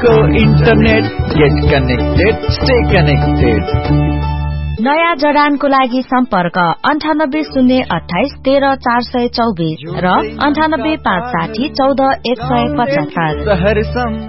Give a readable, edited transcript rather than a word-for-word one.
को internet, get connected, stay connected. नयाँ जडानको लागि सम्पर्क 9808213424 र 9856014175।